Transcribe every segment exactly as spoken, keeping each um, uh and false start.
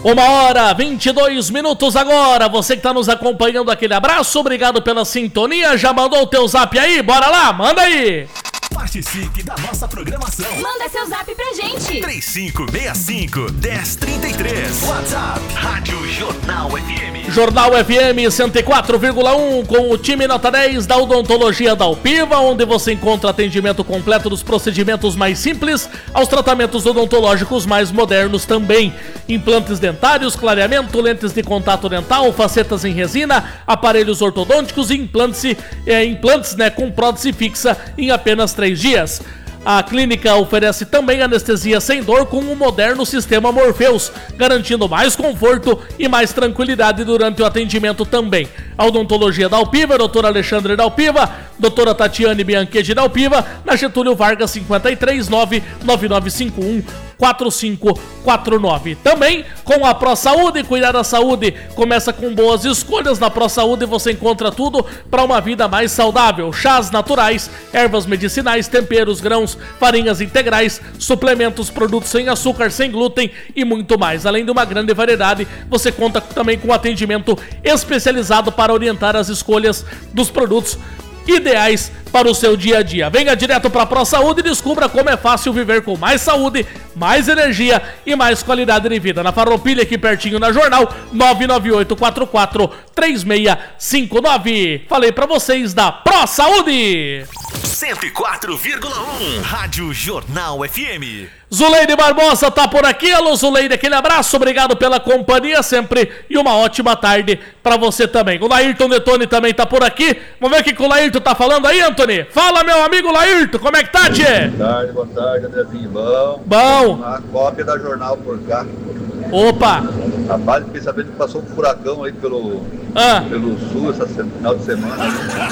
Uma hora, vinte e dois minutos agora. Você que está nos acompanhando, aquele abraço, obrigado pela sintonia. Já mandou o teu zap aí? Bora lá, manda aí. Participe da nossa programação. Manda seu zap pra gente. três cinco seis cinco, um zero três três. WhatsApp, Rádio Jornal F M. Jornal F M cento e quatro vírgula um com o time nota dez da Odontologia da Alpiva, onde você encontra atendimento completo dos procedimentos mais simples aos tratamentos odontológicos mais modernos também. Implantes dentários, clareamento, lentes de contato dental, facetas em resina, aparelhos ortodônticos e implantes, é, implantes né, com prótese fixa em apenas três dias. A clínica oferece também anestesia sem dor com um moderno sistema Morpheus, garantindo mais conforto e mais tranquilidade durante o atendimento também. A Odontologia da Alpiva, doutor Alexandre da Alpiva, doutora Tatiane Bianchetti da Alpiva, na Getúlio Vargas cinquenta e três, nove nove nove cinco um quatro cinco quatro nove. Também com a Pro Saúde, cuidar da saúde começa com boas escolhas. Na Pro Saúde você encontra tudo para uma vida mais saudável: chás naturais, ervas medicinais, temperos, grãos, farinhas integrais, suplementos, produtos sem açúcar, sem glúten e muito mais. Além de uma grande variedade, você conta também com atendimento especializado para orientar as escolhas dos produtos ideais para o seu dia a dia. Venha direto para a Pro Saúde e descubra como é fácil viver com mais saúde, mais energia e mais qualidade de vida. Na Farroupilha, aqui pertinho na Jornal, nove nove oito quatro quatro três seis cinco nove. Falei para vocês da Pro Saúde. cento e quatro vírgula um Rádio Jornal F M. Zuleide Barbosa tá por aqui. Alô, Zuleide, aquele abraço, obrigado pela companhia sempre e uma ótima tarde pra você também. O Laírton Detone também tá por aqui. Vamos ver o que, que o Laírton tá falando aí, Antony. Fala, meu amigo Laírton, como é que tá, tchê? Boa tarde, boa tarde, Andrezinho. Bom. Bom. A cópia da Jornal por cá. Opa. Rapaz, fiquei sabendo que passou um furacão aí pelo, ah. pelo sul essa final de semana.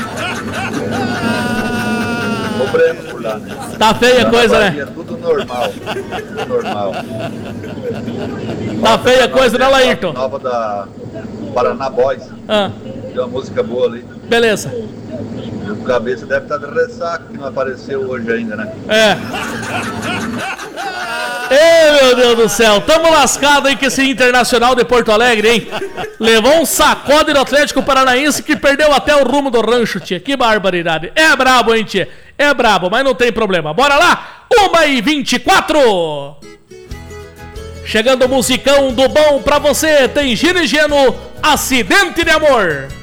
Problema por lá, né? Tá feia a coisa, né? Tudo normal. Tudo normal. Tá feia a coisa, né, Laírton? Nova da Paraná Boys. Ah. Tem uma música boa ali. Beleza. O cabeça deve estar de ressaca, que não apareceu hoje ainda, né? É. Ei, meu Deus do céu, tamo lascado aí com esse Internacional de Porto Alegre, hein? Levou um sacode do Atlético Paranaense que perdeu até o rumo do rancho, tia. Que barbaridade. É brabo, hein, tia? É brabo, mas não tem problema. Bora lá, uma e vinte e quatro. Chegando o musicão do bom pra você. Tem Gino e Geno, Acidente de Amor.